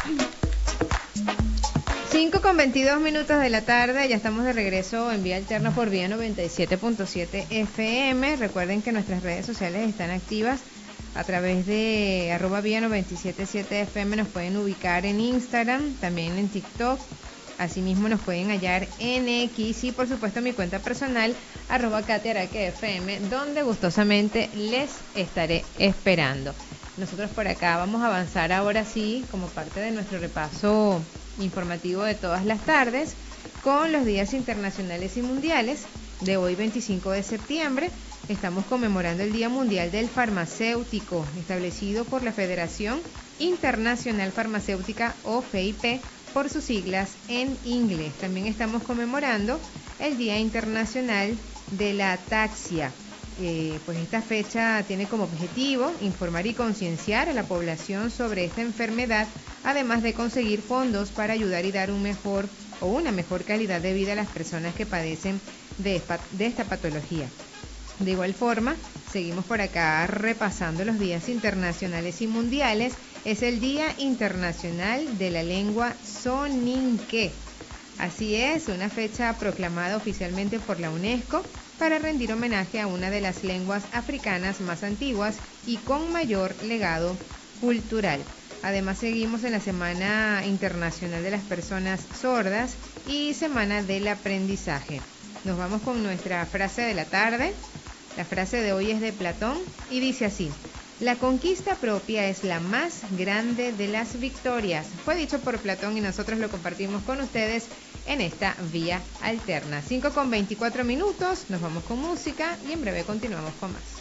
5:22 de la tarde, ya estamos de regreso en Vía Alterna por Vía 97.7 FM. Recuerden que nuestras redes sociales están activas a través de @Vía 977 FM. Nos pueden ubicar en Instagram, también en TikTok. Asimismo nos pueden hallar en X y por supuesto mi cuenta personal @KatiAraqueFM, donde gustosamente les estaré esperando. Nosotros por acá vamos a avanzar ahora sí, como parte de nuestro repaso informativo de todas las tardes, con los días internacionales y mundiales de hoy 25 de septiembre. Estamos conmemorando el Día Mundial del Farmacéutico, establecido por la Federación Internacional Farmacéutica o FIP por sus siglas en inglés. También estamos conmemorando el Día Internacional de la Ataxia. Pues esta fecha tiene como objetivo informar y concienciar a la población sobre esta enfermedad, además de conseguir fondos para ayudar y dar una mejor calidad de vida a las personas que padecen de esta patología. De igual forma, seguimos por acá repasando los días internacionales y mundiales. Es el Día Internacional de la Lengua Soninké. Así es, una fecha proclamada oficialmente por la UNESCO para rendir homenaje a una de las lenguas africanas más antiguas y con mayor legado cultural. Además, seguimos en la Semana Internacional de las Personas Sordas y Semana del Aprendizaje. Nos vamos con nuestra frase de la tarde. La frase de hoy es de Platón y dice así: la conquista propia es la más grande de las victorias. Fue dicho por Platón y nosotros lo compartimos con ustedes en esta Vía Alterna. 5:24, nos vamos con música y en breve continuamos con más.